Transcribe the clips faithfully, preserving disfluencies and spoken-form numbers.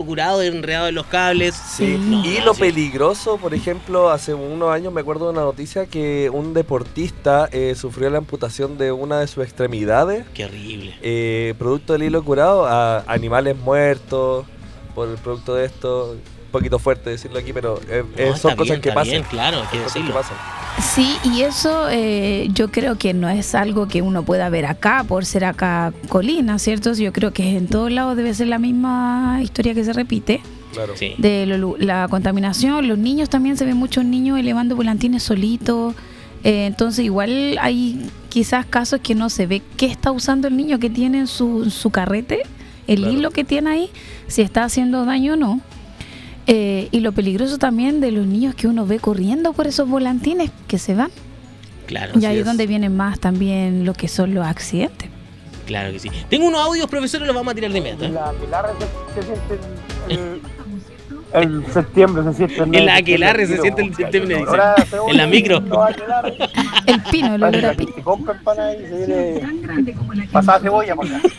curado, enredado en los cables. Sí, No, y no, lo sí. peligroso, por ejemplo, hace unos años me acuerdo de una noticia que un deportista eh, sufrió la amputación de una de sus extremidades, Qué horrible. eh, producto del hilo curado, a animales muertos, por el producto de esto. Un poquito fuerte decirlo aquí, pero eh, No, eh, son está cosas bien, que está pasan. bien, claro, hay que Son cosas que decirlo. pasan. Sí, y eso eh, yo creo que no es algo que uno pueda ver acá por ser acá colina, ¿cierto? Yo creo que en todos lados debe ser la misma historia que se repite Claro. Sí. de lo- la contaminación. Los niños también, se ven muchos niños elevando volantines solitos. Eh, entonces igual hay quizás casos que no se ve qué está usando el niño que tiene en su, su carrete, el Claro. hilo que tiene ahí, si está haciendo daño o no. Eh, y lo peligroso también de los niños que uno ve corriendo por esos volantines que se van. Claro, Y ahí es. es donde vienen más también lo que son los accidentes. claro que sí. Tengo unos audios, profesor, y los vamos a tirar de inmediato. ¿eh? En la Aquelarre se, se siente el, el, el septiembre, se siente el En la Aquelarre se siente el septiembre, dice. Ahora, según En la micro. los Aquelarre, El pino, el olor a parece pino. que si compra empanada y se viene pasada cebolla por acá.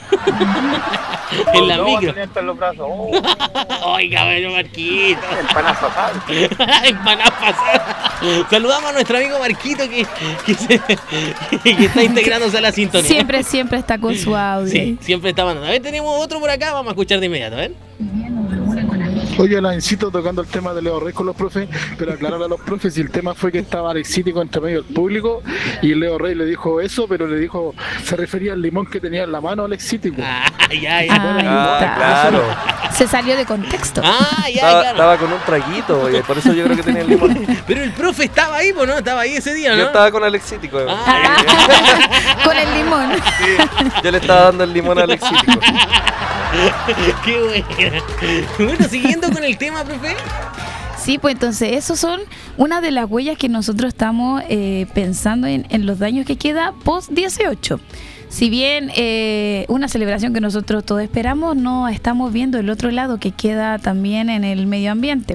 En la No, micro. tenía entre los brazos. Oh, Oiga, bueno, Marquito. empanadas pasadas. Empanadas pasadas. Saludamos a nuestro amigo Marquito que, que, se- que está integrándose a la sintonía. Siempre, siempre está con su audio. Sí, siempre está mandando. A ver, tenemos otro por acá, vamos a escuchar de inmediato, a ver. Oye, la incito tocando el tema de Leo Rey con los profes, pero aclarar a los profes si el tema fue que estaba Alexítico entre medio del público y Leo Rey le dijo eso, pero le dijo, se refería al limón que tenía en la mano Alexítico. Ah, ya, ya. Ahí Ah, está. claro. Se salió de contexto. Ah, ya, Estaba, claro. estaba con un traguito, oye, por eso yo creo que tenía el limón. Pero el profe estaba ahí, pues, ¿no? Estaba ahí ese día, ¿no? Yo estaba con Alexítico. eh. Ah, Con el limón. Yo le estaba dando el limón a Alexítico. qué buena. Bueno, siguiendo con el tema, profe. Sí, pues entonces esos son una de las huellas que nosotros estamos eh, pensando en, en los daños que queda post dieciocho. Si bien eh, una celebración que nosotros todos esperamos, no estamos viendo el otro lado que queda también en el medio ambiente.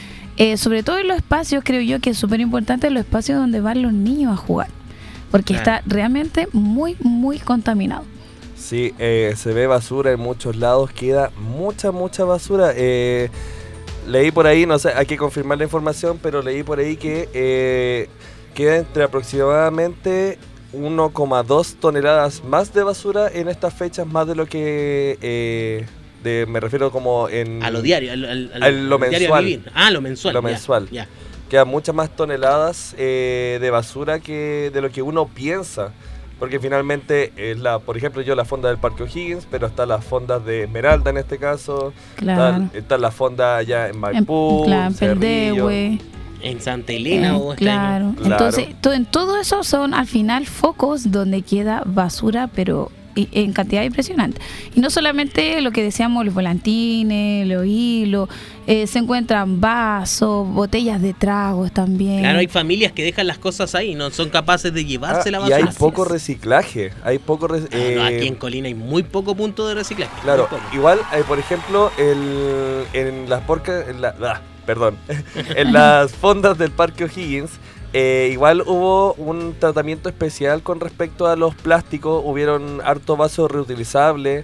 Eh, sobre todo en los espacios, creo yo que es súper importante los espacios donde van los niños a jugar, porque Claro. está realmente muy, muy contaminado. Sí, eh, se ve basura en muchos lados, queda mucha, mucha basura. Eh, leí por ahí, no sé, hay que confirmar la información, pero leí por ahí que eh, queda entre aproximadamente uno coma dos toneladas más de basura en estas fechas, más de lo que, eh, de, me refiero como en... A lo diario, al, al, al- A lo al diario mensual. vivir. Ah, lo mensual. Lo ya, mensual. Ya. Quedan muchas más toneladas eh, de basura que de lo que uno piensa. Porque finalmente, es la, por ejemplo, yo la fonda del Parque O'Higgins, pero están las fondas de Esmeralda en este caso. Claro. Está, está la fonda allá en En, Maipú, claro, en Cerrillo. Peldehue. En Santa Elena Eh, o este claro. año. Claro. Entonces, to- en todo eso son al final focos donde queda basura, pero i- en cantidad impresionante. Y no solamente lo que decíamos, los volantines, los hilos, eh, se encuentran vasos, botellas de tragos también. Claro, hay familias que dejan las cosas ahí, no son capaces de llevarse la Ah, y basura. hay Así poco es. reciclaje. Hay poco re- Ah, no, aquí eh, en Colina hay muy poco punto de reciclaje. Claro, muy poco. igual, eh, por ejemplo, el, en las porcas, en la, ah, perdón, en las fondas del Parque O'Higgins, eh, igual hubo un tratamiento especial con respecto a los plásticos. Hubieron harto vasos reutilizables,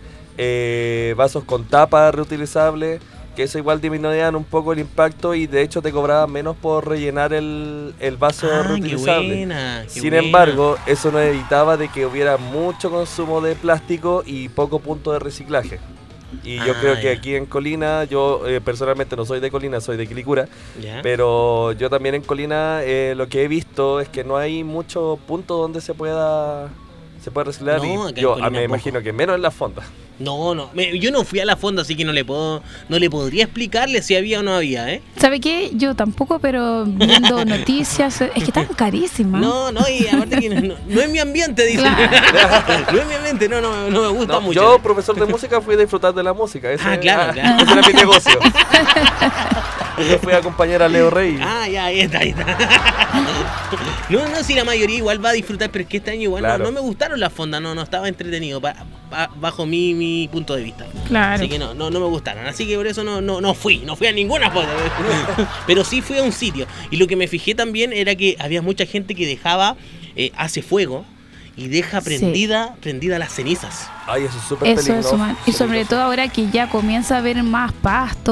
eh, vasos con tapa reutilizable, que eso igual disminuían un poco el impacto y de hecho te cobraban menos por rellenar el, el vaso Ah, qué reutilizable. buena, qué Sin buena. embargo, eso no evitaba de que hubiera mucho consumo de plástico y poco punto de reciclaje. Y yo Ah, creo que ya. aquí en Colina, yo eh, personalmente no soy de Colina, soy de Quilicura, Ya. pero yo también en Colina eh, lo que he visto es que no hay mucho punto donde se pueda se pueda reciclar No, y acá en yo Colina me poco. imagino que menos en las fondas. No, no, me- yo no fui a la fonda, así que no le puedo, no le podría explicarle si había o no había, ¿eh? ¿Sabe qué? Yo tampoco, pero viendo noticias, es que están carísimas. No, no, y aparte que no, no- no es mi ambiente, dice. No es mi ambiente, no, no, no me gusta No, mucho. yo, profesor de música, fui a disfrutar de la música. Ese, Ah, claro, claro. Ese era mi negocio. Yo fui a acompañar a Leo Rey. Ah, ya, ahí está, ahí está. No, no, si la mayoría igual va a disfrutar, pero es que este año igual no- Claro. no, me gustaron las fondas, no, no estaba entretenido, pa- pa- bajo mi, mi punto de vista. Claro. Así que no, no, no me gustaron, así que por eso no, no, no fui, no fui a ninguna fonda. Pero sí fui a un sitio. Y lo que me fijé también era que había mucha gente que dejaba, eh, hace fuego y deja Sí. prendida, prendida las cenizas. Ay, eso es súper Eso es peligroso. humano. Y sobre todo ahora que ya comienza a haber más pasto.